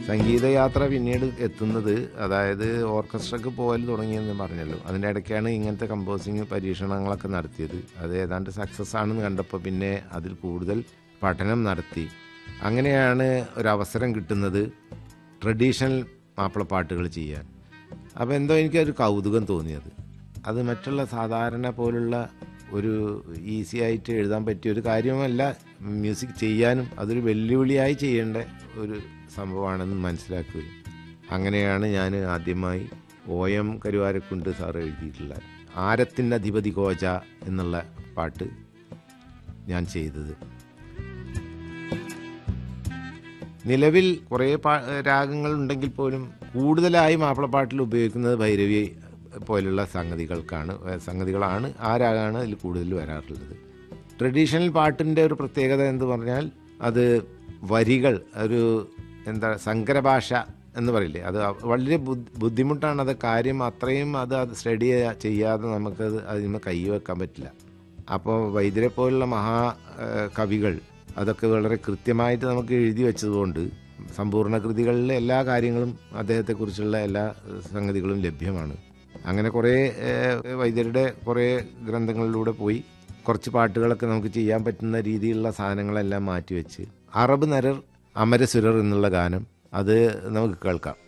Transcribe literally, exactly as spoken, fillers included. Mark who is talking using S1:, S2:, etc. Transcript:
S1: സംഗീതയാത്ര പിന്നീട് എത്തുന്നത്, അതായത് ഓർക്കസ്ട്രക്ക് പോകൽ തുടങ്ങിയെന്ന് പറഞ്ഞല്ലോ, അതിൻ്റെ ഇടയ്ക്കാണ് ഇങ്ങനത്തെ കമ്പോസിങ് പരീക്ഷണങ്ങളൊക്കെ നടത്തിയത്. അത് ഏതാണ്ട് സക്സസ് ആണെന്ന് കണ്ടപ്പോൾ പിന്നെ അതിൽ കൂടുതൽ പഠനം നടത്തി. അങ്ങനെയാണ് ഒരവസരം കിട്ടുന്നത് ട്രഡീഷണൽ മാപ്പിളപ്പാട്ടുകൾ ചെയ്യാൻ. അപ്പോൾ എന്തോ എനിക്കൊരു കൗതുകം തോന്നിയത്, അത് മറ്റുള്ള സാധാരണ പോലുള്ള ഒരു ഈസി ആയിട്ട് എഴുതാൻ പറ്റിയ ഒരു കാര്യമല്ല, മ്യൂസിക് ചെയ്യാനും അതൊരു വെല്ലുവിളിയായി ചെയ്യേണ്ട ഒരു സംഭവമാണെന്ന് മനസ്സിലാക്കുകയും അങ്ങനെയാണ് ഞാൻ ആദ്യമായി ഒ എം കരുവാരക്കുണ്ട് സാർ എഴുതിയിട്ടുള്ള ആരത്തിൻ്റെ അധിപതി കോജ എന്നുള്ള പാട്ട് ഞാൻ ചെയ്തത്. നിലവിൽ കുറേ പാ രാഗങ്ങൾ ഉണ്ടെങ്കിൽ പോലും കൂടുതലായി മാപ്പിളപ്പാട്ടിൽ ഉപയോഗിക്കുന്നത് ഭൈരവി പോലുള്ള സംഗതികൾക്കാണ് സംഗതികളാണ് ആ രാഗമാണ് അതിൽ കൂടുതൽ വരാറുള്ളത്. ട്രഡീഷണൽ പാട്ടിൻ്റെ ഒരു പ്രത്യേകത എന്ന് പറഞ്ഞാൽ അത് വരികൾ ഒരു എന്താ സങ്കരഭാഷ എന്ന് പറയില്ലേ, അത് വളരെ ബുദ്ധിമുട്ടാണ്. അത് കാര്യം അത്രയും അത് അത് സ്റ്റഡി ചെയ്യാതെ നമുക്കത് അതിന് കൈ വെക്കാൻ പറ്റില്ല. അപ്പോൾ വൈദ്യരെ പോലുള്ള മഹാ കവികൾ അതൊക്കെ വളരെ കൃത്യമായിട്ട് നമുക്ക് എഴുതി വെച്ചതുകൊണ്ട് സമ്പൂർണ്ണ കൃതികളിലെ എല്ലാ കാര്യങ്ങളും അദ്ദേഹത്തെക്കുറിച്ചുള്ള എല്ലാ സംഗതികളും ലഭ്യമാണ്. അങ്ങനെ കുറേ വൈദ്യരുടെ കുറേ ഗ്രന്ഥങ്ങളിലൂടെ പോയി കുറച്ച് പാട്ടുകളൊക്കെ നമുക്ക് ചെയ്യാൻ പറ്റുന്ന രീതിയിലുള്ള സാധനങ്ങളെല്ലാം മാറ്റിവെച്ച് അറബ് നരർ അമരസുരർ എന്നുള്ള ഗാനം അത് നമുക്ക് കേൾക്കാം.